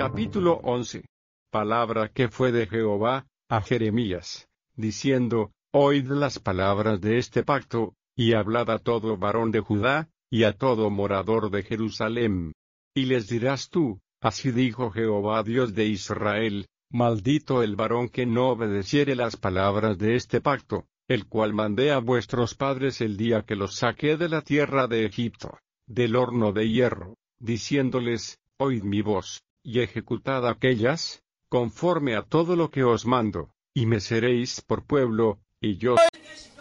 Capítulo 11. Palabra que fue de Jehová a Jeremías, diciendo: Oíd las palabras de este pacto, y hablad a todo varón de Judá, y a todo morador de Jerusalem. Y les dirás tú: Así dijo Jehová Dios de Israel: Maldito el varón que no obedeciere las palabras de este pacto, el cual mandé a vuestros padres el día que los saqué de la tierra de Egipto, del horno de hierro, diciéndoles: Oíd mi voz, y ejecutad aquellas, conforme a todo lo que os mando, y me seréis por pueblo, y yo